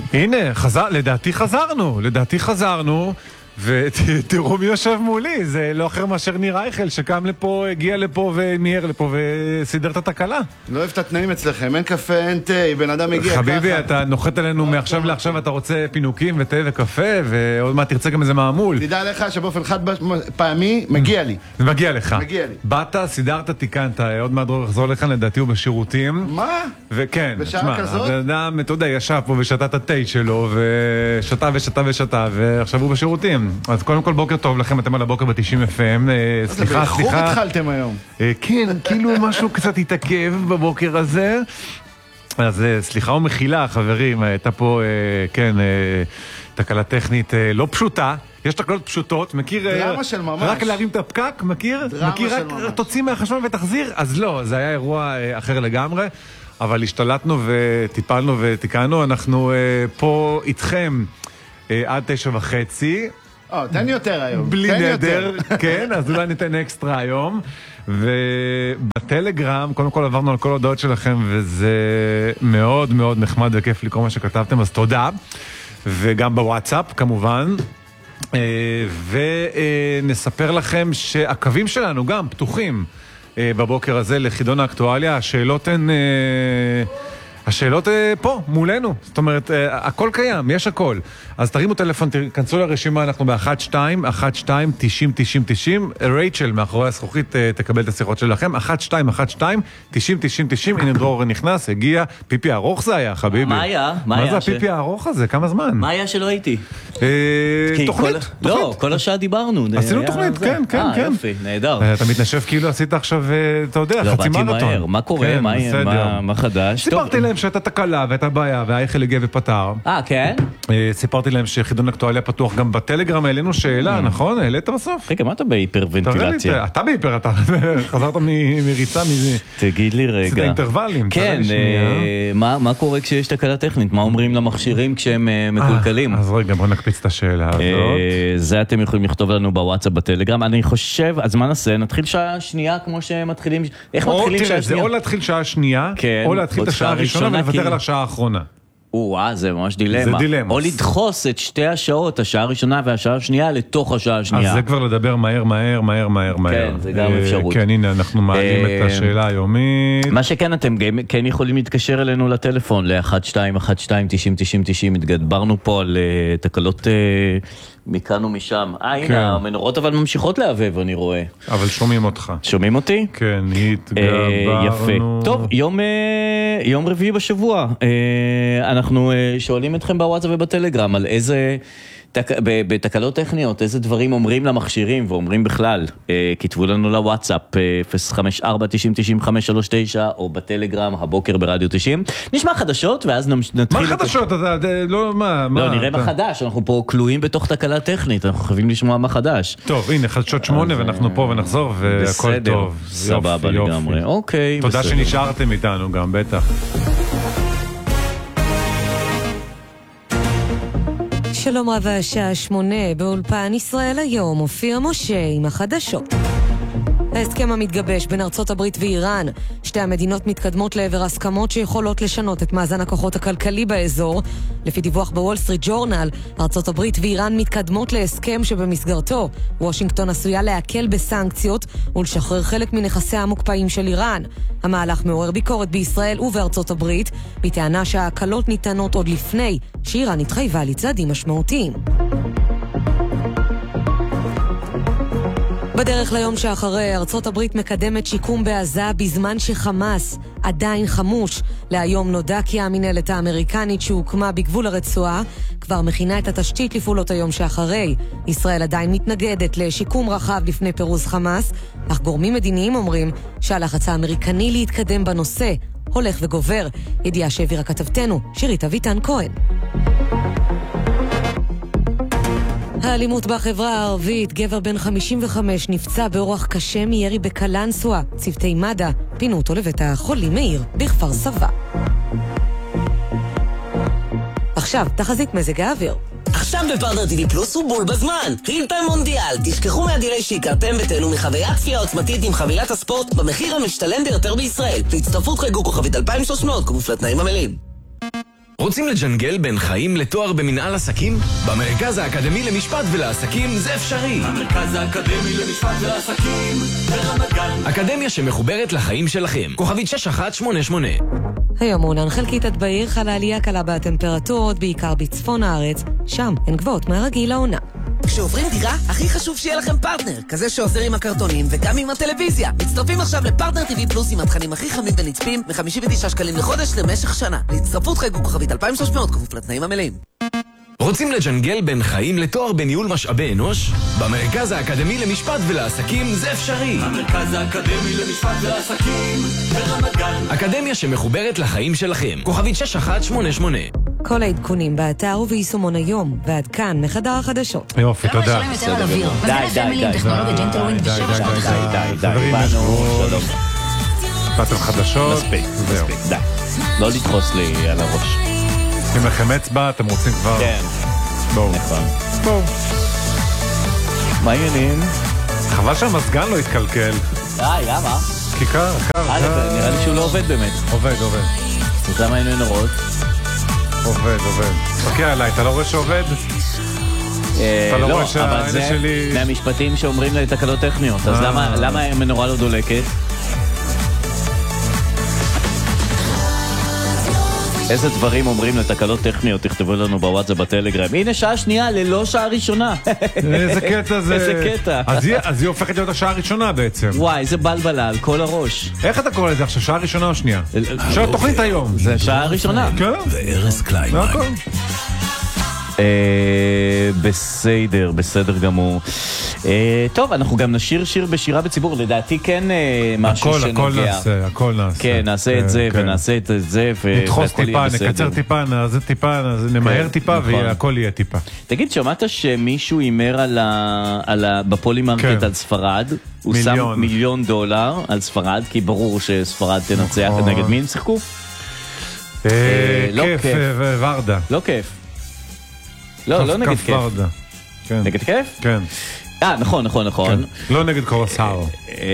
הנה, לדעתי חזרנו, ותראו מי יושב מולי, זה לא אחר מאשר ניר אייכל, שקם לפה, הגיע לפה ומיהר לפה וסידר את התקלה. לא אוהב את התנאים אצלכם, אין קפה, אין תה, בן אדם הגיע ככה. חביבי, אתה נוחת עלינו מעכשיו לעכשיו, אתה רוצה פינוקים ותה וקפה, ועוד מעט תרצה גם איזה מעמול. תדע לך שבאופן חד פעמי, מגיע לי. זה מגיע לך. מגיע לי. באת, סידרת, תיקנת, עוד מעט יחזור לכאן, לדעתי הוא בשירותים. מה? וכן, בשעה כזאת? האדם, אתה יודע, ישב פה ושתה את התה שלו, ושתה, ועכשיו הוא בשירותים. אז קודם כל בוקר טוב לכם, אתם על הבוקר ב-90 FM. סליחה. באיחור התחלתם היום. כן, כאילו משהו קצת התעכב בבוקר הזה. אז סליחה ומחילה, חברים, הייתה פה, כן, תקלה טכנית לא פשוטה. יש תקלות פשוטות, מכיר? דרמה של ממש. רק להרים את הפקק, מכיר? דרמה מכיר של רק ממש. תוציא מהחשמל ותחזיר? אז לא, זה היה אירוע אחר לגמרי. אבל השתלטנו וטיפלנו ותיקנו. אנחנו פה איתכם עד 9:30. תן יותר היום. בלי נדר, כן, אז אולי ניתן אקסטרה היום. ובטלגרם, קודם כל עברנו על כל ההודעות שלכם, וזה מאוד מאוד נחמד וכיף לקרוא מה שכתבתם, אז תודה. וגם בוואטסאפ, כמובן. ונספר לכם שהקווים שלנו גם פתוחים בבוקר הזה לחידון האקטואליה. השאלות פה, מולנו. זאת אומרת, הכל קיים, יש הכל. אז תרימו טלפון, כנסו לרשימה, אנחנו ב-12, 12, 90, 90, 90. רייצ'ל מאחורי הזכוכית תקבל את השיחות שלכם. 12, 12, 90, 90, 90. הנה דרור נכנס, הגיע. פיפי ארוך זה היה, חביבי. מה היה? מה זה הפיפי הארוך הזה? כמה זמן? מה היה שלא הייתי? תוכנית. לא, כל השעה דיברנו. עשינו תוכנית, כן, כן, כן. יופי, נהדר. אתה מתנשב כאילו עשית עכשיו, אתה יודע, לא, חצי באתי מרתון. מהר. מה קורה? מה חדש? סיפרתי להם שהייתה תקלה והייתה בעיה והאייכל הגיע ופתר. כן? סיפרתי להם שחידון אקטואליה פתוח גם בטלגרם, העלינו שאלה, נכון? העלית בסוף? רגע, מה אתה בהיפרוונטילציה? אתה בהיפר, אתה חזרת מריצה מזה. תגיד לי רגע. עשית אינטרוולים. כן, מה קורה כשיש תקלה טכנית? מה אומרים למכשירים כשהם מקולקלים? אז רגע, בוא נקפיץ את השאלה הזאת. זה אתם יכולים לכתוב לנו בוואטסאפ בטלגרם. אני חושב, אז מה נעשה? נתחיל שעה שנייה כמו שמתחילים. איך מתחילים שעה שנייה? זה או להתחיל שעה שנייה, או להתחיל את השעה הראשונה ולוותר על השעה האחרונה. זה ממש דילמה. זה דילמה. או לדחוס את שתי השעות, השעה הראשונה והשעה השנייה, לתוך השעה השנייה. אז זה כבר לדבר מהר. כן, זה גם אפשרות. כן, הנה, אנחנו מעלים את השאלה היומית. מה שכן, אתם כן יכולים להתקשר אלינו לטלפון, ל-12-12-90-90-90. התגברנו פה על תקלות מכאן ומשם. הנה, המנורות אבל ממשיכות להבב, אני רואה. אבל שומעים אותך. שומעים אותי? כן, התגברנו. יפה. טוב, יום רביעי בשבוע. אנחנו שואלים אתכם בוואטסאפ ובטלגרם על איזה, בתקלות טכניות, איזה דברים אומרים למכשירים ואומרים בכלל. כתבו לנו לוואטסאפ 054-90-90-539 או בטלגרם הבוקר ברדיו 90. נשמע חדשות ואז נתחיל. מה חדשות? לא, מה? לא, נראה מה חדש. אנחנו פה כלואים בתוך תקלה טכנית. אנחנו חייבים לשמוע מה חדש. טוב, הנה, חדשות 8 ואנחנו פה ונחזור והכל טוב. סבבה לגמרי. אוקיי. תודה שנשארתם איתנו גם, בטח. שלום רב, השעה 8 באולפן ישראל היום, אופיר משה עם החדשות. ההסכם המתגבש בין ארצות הברית ואיראן, שתי המדינות מתקדמות לעבר הסכמות שיכולות לשנות את מאזן הכוחות הכלכלי באזור. לפי דיווח בוול סטריט ג'ורנל, ארצות הברית ואיראן מתקדמות להסכם שבמסגרתו וושינגטון עשויה להקל בסנקציות ולשחרר חלק מנכסיה המוקפאים של איראן. המהלך מעורר ביקורת בישראל ובארצות הברית, בטענה שההקלות ניתנות עוד לפני שאיראן התחייבה לצעדים משמעותיים. בדרך ליום שאחרי, ארצות הברית מקדמת שיקום בעזה בזמן שחמאס עדיין חמוש. להיום נודע כי המנהלת האמריקנית שהוקמה בגבול הרצועה כבר מכינה את התשתית לפעולות היום שאחרי. ישראל עדיין מתנגדת לשיקום רחב לפני פירוז חמאס, אך גורמים מדיניים אומרים שהלחץ האמריקני להתקדם בנושא הולך וגובר. ידיעה שהעבירה כתבתנו שירית אביטן כהן. האלימות בחברה הערבית, גבר בן 55 נפצע באורח קשה מירי בקלנסווה. צוותי מד"א פינו אותו לבית החולים מאיר בכפר סבא. עכשיו, תחזית מזג האוויר. עכשיו בפרטנר TV פלוס הוא בול בזמן. ריל-טיים מונדיאל. תשכחו מהדילי שהכרתם ותהנו מחוויית צפייה עוצמתית עם חבילת הספורט במחיר המשתלם ביותר בישראל. להצטרפות חייגו כוכבית 2300 כפוף לתנאים המלאים. רוצים לג'נגל בין חיים לתואר במנהל עסקים? במרכז האקדמי למשפט ולעסקים זה אפשרי. המרכז האקדמי למשפט ולעסקים ברמת גן. אקדמיה שמחוברת לחיים שלכם. כוכבית 6188. היום מעונן חלקית עד בעיר, חלה עלייה קלה בטמפרטורות, בעיקר בצפון הארץ. שם הן גבוהות מהרגיל לעונה. כשעוברים דירה, הכי חשוב שיהיה לכם פרטנר, כזה שעוזר עם הקרטונים וגם עם הטלוויזיה. מצטרפים עכשיו לפרטנר TV פלוס עם התכנים הכי חמים ונצפים, ב-59 שקלים לחודש למשך שנה. להצטרפות חייגו כוכבית 2300, כפוף לתנאים המלאים. רוצים לג'נגל בין חיים לתואר בניהול משאבי אנוש? במרכז האקדמי למשפט ולעסקים זה אפשרי. המרכז האקדמי למשפט ולעסקים ברמת גן. אקדמיה שמחוברת לחיים שלכם. כוכבית 6188. כל העדכונים באתר וביישומון היום, ועד כאן מחדר החדשות. יופי, תודה. די, באתם חדשות. מספיק, די. לא לדחוס לי על הראש. אם לכם אצבע, אתם רוצים כבר... כן. בואו. נכון. בואו. מה העניינים? חבל שהמסגן לא יתקלקל. למה? כי קר. נראה לי שהוא לא עובד באמת. עובד. אז למה היינו נורות? עובד. תסתכל עליי, אתה לא רואה שעובד? לא, אבל זה מהמשפטים שאומרים לתקלות טכניות. אז למה המנורה לא דולקת? איזה דברים אומרים לתקלות טכניות? תכתבו לנו בוואטסאפ בטלגרם. הנה שעה שנייה ללא שעה ראשונה. איזה קטע זה. איזה קטע. אז היא הופכת להיות השעה הראשונה בעצם. וואי, איזה בלבלה על כל הראש. איך אתה קורא לזה עכשיו? שעה ראשונה או שנייה? של התוכנית היום. זה שעה ראשונה. כן. וארז קליינמן. בסדר גמור. טוב, אנחנו גם נשיר שיר בשירה בציבור, לדעתי כן משהו שנוגע. הכל נעשה. כן, נעשה את זה ונעשה את זה נדחוס טיפה, נקצר טיפה, נעשה טיפה, נמהר טיפה והכל יהיה טיפה. תגיד, שמעת שמישהו הימר בפולימרקט על ספרד? הוא שם $1,000,000 על ספרד, כי ברור שספרד תנצח. נגד מי הם שיחקו? כיף וורדה. לא כיף. לא נגד כיף. נגד כיף? כן. נכון. לא נגד קורסאו.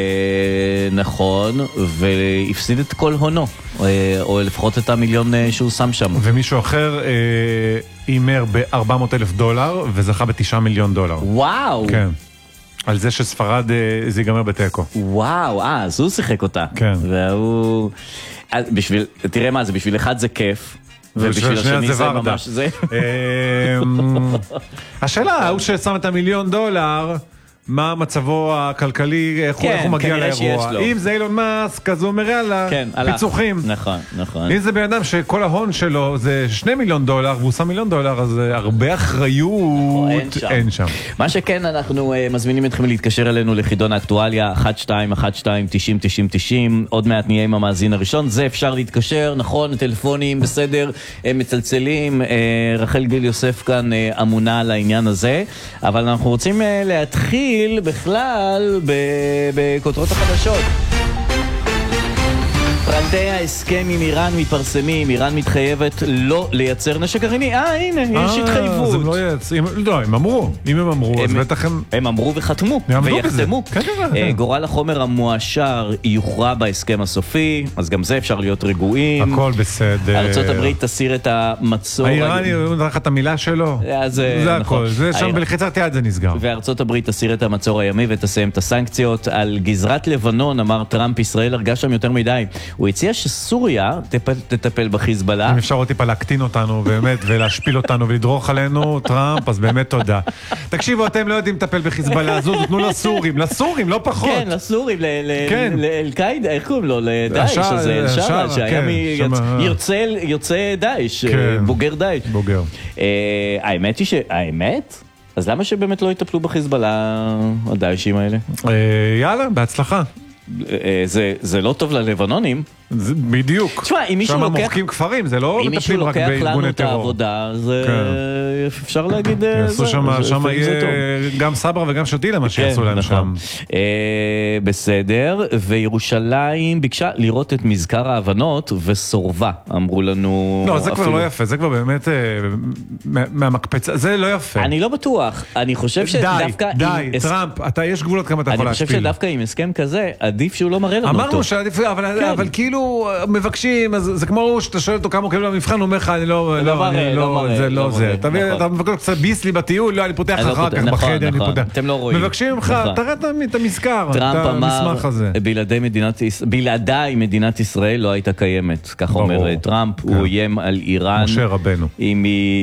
נכון, והפסיד את כל הונו, או לפחות את $1,000,000 שהוא שם שם. ומישהו אחר הימר $400,000 וזכה $9,000,000. וואו. כן. על זה שספרד זה ייגמר בתיקו. וואו, אז הוא שיחק אותה. כן. והוא... תראה מה זה, בשביל אחד זה כיף. ובשביל השני זה ממש זה. השאלה, הוא ששם את $1,000,000, מה מצבו הכלכלי, איך הוא מגיע לאירוע. אם זה אילון מאסק, אז הוא אומר יאללה, פיצוחים. נכון. אם זה בן אדם שכל ההון שלו זה $2,000,000, והוא שם $1,000,000, אז הרבה אחריות אין שם. מה שכן, אנחנו מזמינים אתכם להתקשר אלינו לחידון האקטואליה 1212-90-90-90. עוד מעט נהיה עם המאזין הראשון, זה אפשר להתקשר, נכון, טלפונים בסדר, הם מצלצלים. רחל גיל יוסף כאן אמונה על העניין הזה, אבל אנחנו רוצים להתחיל בכלל בכותרות החדשות. פרטי ההסכם עם איראן מתפרסמים, איראן מתחייבת לא לייצר נשק גרעיני. הנה, יש התחייבות. לא, הם אמרו. אם הם אמרו, אז בטח הם... הם אמרו וחתמו, ויחתמו. גורל החומר המואשר יוכרע בהסכם הסופי, אז גם זה אפשר להיות רגועים. הכל בסדר. ארצות הברית תסיר את המצור. האיראני, הוא נראה לך את המילה שלו. זה הכל. זה שם בלחיצת יד זה נסגר. וארצות הברית תסיר את המצור הימי ותסיים את הסנקציות. על גזרת לבנון, אמר טראמפ, ישראל הרגה שם יותר מדי. הוא הציע שסוריה תטפל בחיזבאללה. אם אפשר עוד טיפה להקטין אותנו באמת ולהשפיל אותנו ולדרוך עלינו, טראמפ, אז באמת תודה. תקשיבו, אתם לא יודעים לטפל בחיזבאללה, אז תנו לסורים, לא פחות. כן, לסורים, לאל-קאידה, איך קוראים לו? לדאעש, הזה, אל-שרה, שהיה יוצא דאעש, בוגר דאעש. בוגר. האמת היא האמת? אז למה שבאמת לא יטפלו בחיזבאללה הדאעשים האלה? יאללה, בהצלחה. זה לא טוב ללבנונים. בדיוק. תשמע, אם מישהו לוקח... שם מוחקים כפרים, זה לא מטפלים רק בארגוני טרור. אם מישהו לוקח לנו את העבודה, אז אפשר להגיד... שם יהיה גם סברה וגם שתילה מה שיעשו להם שם. בסדר, וירושלים ביקשה לראות את מזכר ההבנות וסורבה, אמרו לנו... לא, זה כבר לא יפה, זה כבר באמת מהמקפצה, זה לא יפה. אני לא בטוח, אני חושב שדווקא... די, טראמפ, יש גבולות כמה אתה יכול להשפיל. אני חושב שדווקא עם הסכם כזה, עדיף שהוא לא מראה לנו אותו. אמרנו שעדיף, אבל כאילו כאילו מבקשים, אז זה כמו שאתה שואל אותו כמה הוא קיבל במבחן, הוא אומר לך, אני לא, זה לא זה. אתה מבקש קצת ביס לי בטיול, לא, אני פותח אחר כך בחדר, אני פותח. אתם לא רואים. מבקשים ממך, תראה את המזכר, את המסמך הזה. בלעדיי מדינת ישראל לא הייתה קיימת, כך אומר טראמפ, הוא איים על איראן. משה רבנו. אם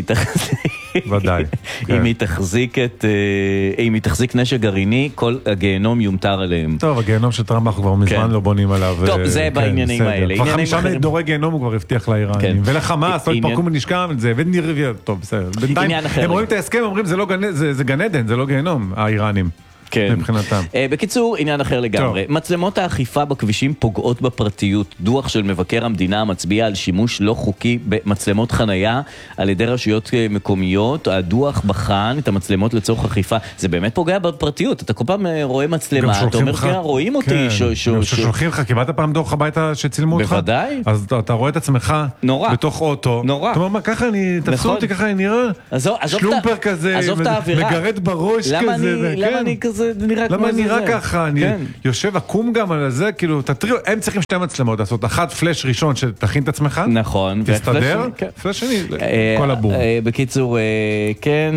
היא תחזיק נשק גרעיני, כל הגיהנום יומתר עליהם. טוב, הגיהנום של טראמפ אנחנו כבר מזמן לא בונים עליו. טוב, זה בעניינים האלה. כבר 5 דורי גיהנום הוא כבר הבטיח לאיראנים. ולחמאס, לא התפרקו מנשקם את זה, ונרביע, טוב, בסדר. בינתיים, הם רואים את ההסכם, אומרים, זה גן עדן, זה לא גיהנום, האיראנים. כן. מבחינתם. בקיצור, עניין אחר לגמרי. מצלמות האכיפה בכבישים פוגעות בפרטיות. דוח של מבקר המדינה מצביע על שימוש לא חוקי במצלמות חנייה על ידי רשויות מקומיות. הדוח בחן את המצלמות לצורך אכיפה. זה באמת פוגע בפרטיות. אתה כל פעם רואה מצלמה, אתה אומר, רואים אותי. ששולחים לך, קיבלת פעם דוח הביתה שצילמו אותך? בוודאי. אז אתה רואה את עצמך בתוך אוטו. נורא. אתה אומר, ככה תפסו אותי, ככה אני נראה. שלומפר כזה, מגרד בראש כזה. למה אני נראה ככה? אני יושב עקום גם על זה, כאילו, תטריעו, הם צריכים 2 מצלמות לעשות, אחת פלש ראשון שתכין את עצמך, נכון, תסתדר, פלש שני, כל הבור. בקיצור, כן,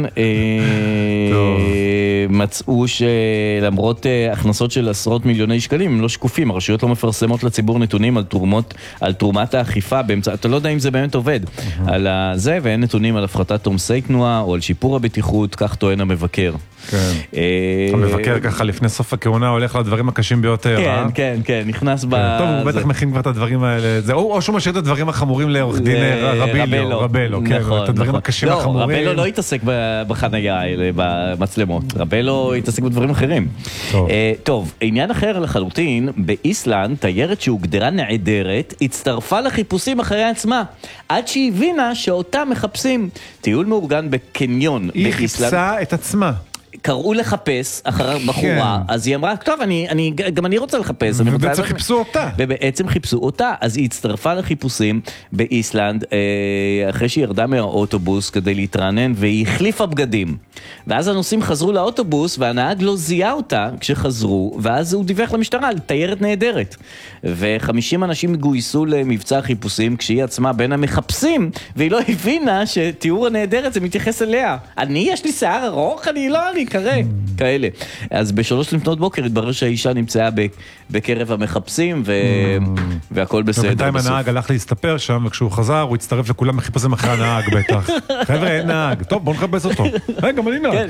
מצאו שלמרות הכנסות של עשרות מיליוני שקלים, הם לא שקופים, הרשויות לא מפרסמות לציבור נתונים על תרומת האכיפה, אתה לא יודע אם זה באמת עובד, על זה, ואין נתונים על הפחתת עומסי תנועה, או על שיפור הבטיחות, כך טוען המבקר. המבקר ככה לפני סוף הכהונה הולך לדברים הקשים ביותר. כן, נכנס טוב, הוא בטח מכין כבר את הדברים האלה, או שהוא משאיר את הדברים החמורים לעורך דין רבלו, את הדברים הקשים החמורים. רבלו לא יתעסק בחנייה האלה, במצלמות, רבלו יתעסק בדברים אחרים. טוב, עניין אחר לחלוטין, באיסלנד תיירת שהוגדרה נעדרת הצטרפה לחיפושים אחרי עצמה, עד שהיא הבינה שאותה מחפשים. טיול מאורגן בקניון היא חיפשה את עצמה. קראו לחפש אחר בחורה, אז היא אמרה, טוב, גם אני רוצה לחפש. ובעצם חיפשו אותה. ובעצם חיפשו אותה, אז היא הצטרפה לחיפושים באיסלנד, אחרי שהיא ירדה מהאוטובוס כדי להתרענן, והיא החליפה בגדים. ואז הנוסעים חזרו לאוטובוס, והנהג לא זיהה אותה כשחזרו, ואז הוא דיווח למשטרה על תיירת נהדרת. ו50 אנשים גויסו למבצע החיפושים, כשהיא עצמה בין המחפשים, והיא לא הבינה שתיאור הנהדרת זה מתייחס אליה. יש לי שיער ארוך, אני קרא, כאלה. אז ב3 לפנות בוקר התברר שהאישה נמצאה בקרב המחפשים, והכל בסדר. ובינתיים הנהג הלך להסתפר שם, וכשהוא חזר, הוא הצטרף לכולם מחיפושים אחרי הנהג בטח. חבר'ה, אין נהג. טוב, בוא נחפש אותו. גם אני נהג.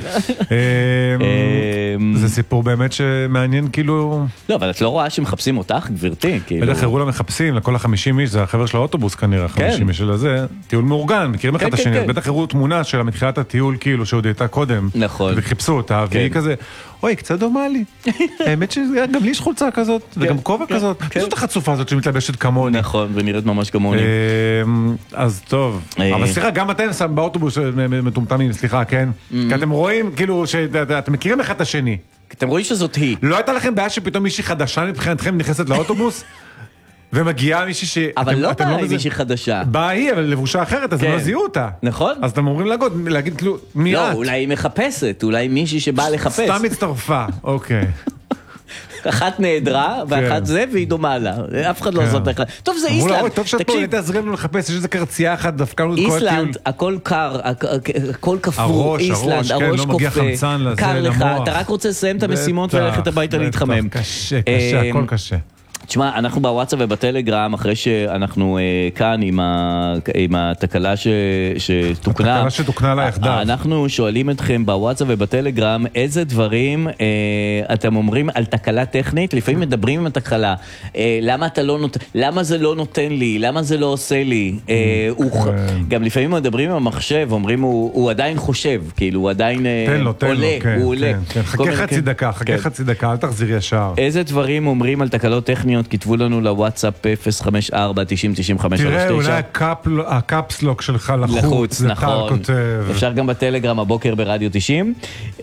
זה סיפור באמת שמעניין כאילו... לא, אבל את לא רואה שמחפשים אותך, גברתי? בטח הראו למחפשים, לכל 50 איש, זה החבר של האוטובוס כנראה, 50 איש של זה, טיול מאורגן, מכירים אחד את השני, בטח הראו תמונה שלה מתחילת הטיול כאילו שעוד הייתה קודם. נכון. וחיפשו אותה, והיא כזה, אוי, קצת דומה לי. האמת שגם לי יש חולצה כזאת, וגם כובע כזאת. זאת החצופה הזאת שמתלבשת כמוני. נכון, ונראית ממש כמוני. אז טוב. אבל סליחה, גם אתם שם באוטובוס מטומטמים, סליחה, כן? כי אתם רואים, כאילו, שאתם מכירים אחד את השני. אתם רואים שזאת היא. לא הייתה לכם בעיה שפתאום מישהי חדשה מבחינתכם נכנסת לאוטובוס? ומגיעה מישהי ש... אבל לא באה מישהי חדשה. באה היא, אבל לבושה אחרת, אז הם לא זיהו אותה. נכון. אז אתם אומרים להגיד כאילו, מי את? לא, אולי היא מחפשת, אולי מישהי שבאה לחפש. סתם הצטרפה, אוקיי. אחת נהדרה, ואחת זה, והיא דומה לה. אף אחד לא זאת אחד. טוב, זה איסלנד. טוב שאת פה, תעזרים לנו לחפש, יש איזה קרצייה אחת, דווקא לנו את כל הטיול. איסלנד, הכל קר, הכל כפור. איסלנד, הראש קופה, קר לך, אתה רק רוצה לסיים את המשימות וללכת הביתה להתחמם. קשה, הכל קשה. תשמע, אנחנו בוואטסאפ ובטלגרם, אחרי שאנחנו כאן עם התקלה שתוקנה, התקלה שתוקנה לה יחדיו. אנחנו שואלים אתכם בוואטסאפ ובטלגרם, איזה דברים אתם אומרים על תקלה טכנית? לפעמים מדברים עם התקלה, למה זה לא נותן לי? למה זה לא עושה לי? גם לפעמים מדברים עם המחשב, אומרים, הוא עדיין חושב, כאילו, הוא עדיין עולה, הוא עולה. חכה חצי דקה, אל תחזיר ישר. איזה דברים אומרים על תקלות טכניות? כתבו לנו לוואטסאפ 054-90-95-39. תראה, אולי הקאפסלוק שלך לחוץ, זה טל כותב. אפשר גם בטלגרם הבוקר ברדיו 90.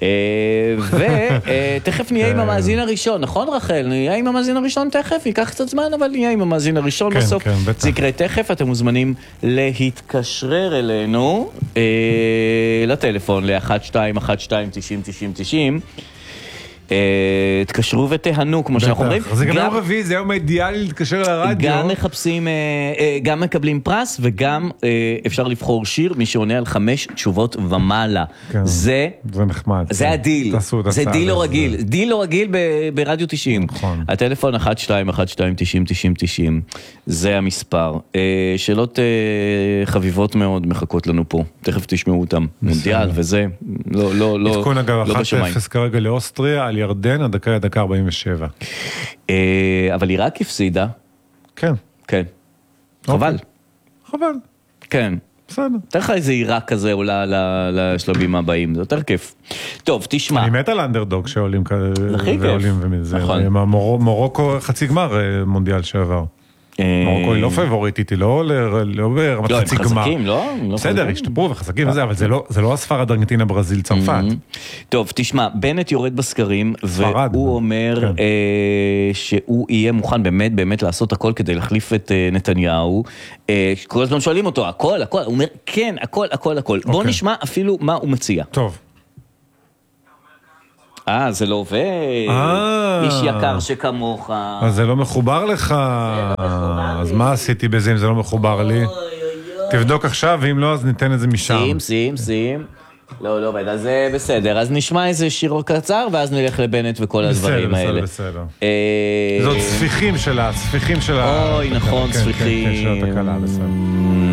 ותכף נהיה עם המאזין הראשון, נכון רחל? נהיה עם המאזין הראשון תכף, ייקח קצת זמן, אבל נהיה עם המאזין הראשון בסוף. זה יקרה תכף, אתם מוזמנים להתקשרר אלינו לטלפון ל-1212-90-90-90. תקשרו ותהנו, כמו שאנחנו אומרים. זה גם יום רביעי, זה יום אידיאלי להתקשר לרדיו. גם מחפשים, גם מקבלים פרס, וגם אפשר לבחור שיר, מי שעונה על 5 תשובות ומעלה. זה נחמד. זה הדיל. זה דיל לא רגיל. דיל לא רגיל ברדיו 90. הטלפון 1212909090. זה המספר. שאלות חביבות מאוד מחכות לנו פה. תכף תשמעו אותם. מונדיאל וזה. לא עדכון אגב, בשמיים. 1-0 כרגע לאוסטריה, על ירדן, הדקה 47. אבל עיראק הפסידה. כן. כן. חבל. חבל. כן. בסדר. תן לך איזה עיראק כזה עולה לשלבים הבאים, זה יותר כיף. טוב, תשמע. אני מת על אנדרדוג שעולים הכי כיף. נכון. מורוקו חצי גמר מונדיאל שעבר. מורוקו היא לא פייבוריטית, היא לא ברמת חצי גמר. הם חזקים, לא? בסדר, השתפרו וחזקים וזה, אבל זה לא הספרד, ארגנטינה, ברזיל, צרפת. טוב, תשמע, בנט יורד בסקרים, והוא אומר שהוא יהיה מוכן באמת באמת לעשות הכל כדי להחליף את נתניהו. כל הזמן שואלים אותו, הכל, הוא אומר, כן, הכל. בואו נשמע אפילו מה הוא מציע. טוב. זה לא עובד. איש יקר שכמוך. אז זה לא מחובר לך. אז מה עשיתי בזה אם זה לא מחובר לי? תבדוק עכשיו, ואם לא, אז ניתן את זה משם. שים. לא עובד, אז זה בסדר. אז נשמע איזה שיר קצר, ואז נלך לבנט וכל הדברים האלה. בסדר. זאת ספיחים שלה. אוי, נכון, ספיחים. כן, של התקלה, בסדר.